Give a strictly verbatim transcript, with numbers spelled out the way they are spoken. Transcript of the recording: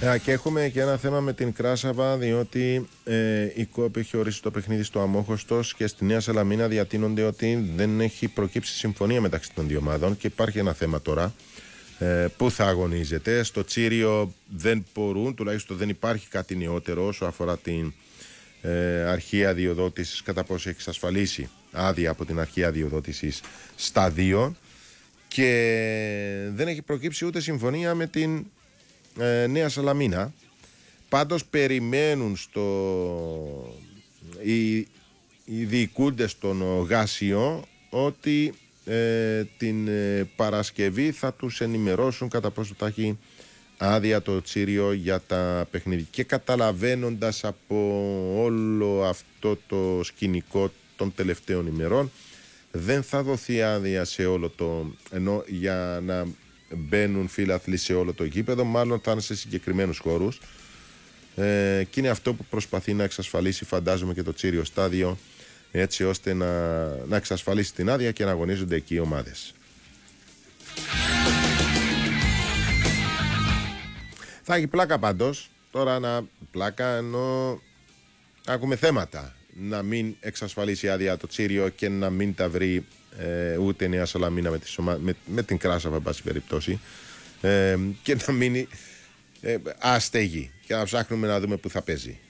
Ε, και έχουμε και ένα θέμα με την Κράσαβα, διότι ε, η ΚΟΠ έχει ορίσει το παιχνίδι στο Αμόχωστος και στη Νέα Σαλαμίνα διατείνονται ότι δεν έχει προκύψει συμφωνία μεταξύ των δύο ομάδων και υπάρχει ένα θέμα τώρα. Ε, πού θα αγωνίζεται? Στο Τσίριο δεν μπορούν, τουλάχιστον δεν υπάρχει κάτι νεότερο όσο αφορά την ε, αρχή αδειοδότησης, κατά πόσο έχει εξασφαλίσει άδεια από την αρχή αδειοδότησης στα δύο, και δεν έχει προκύψει ούτε συμφωνία με την ε, Νέα Σαλαμίνα. Πάντως περιμένουν στο οι, οι διοικούντες των Γάσιο ότι Ε, την ε, Παρασκευή θα τους ενημερώσουν κατά πόσο θα έχει άδεια το Τσίριο για τα παιχνίδια. Και καταλαβαίνοντας από όλο αυτό το σκηνικό των τελευταίων ημερών, δεν θα δοθεί άδεια σε όλο το, ενώ για να μπαίνουν φίλαθλοι σε όλο το γήπεδο, μάλλον θα είναι σε συγκεκριμένους χώρους, ε, και είναι αυτό που προσπαθεί να εξασφαλίσει, φαντάζομαι, και το Τσίριο στάδιο, έτσι ώστε να, να εξασφαλίσει την άδεια και να αγωνίζονται εκεί οι ομάδες. Θα έχει πλάκα πάντως, τώρα να πλάκα ενώ έχουμε θέματα, να μην εξασφαλίσει άδεια το Τσίριο και να μην τα βρει ε, ούτε Νέα Σαλαμίνα με, σωμα... με, με την Κράσαβα, εν πάση περιπτώσει, ε, και να μείνει ε, αστέγη και να ψάχνουμε να δούμε που θα παίζει.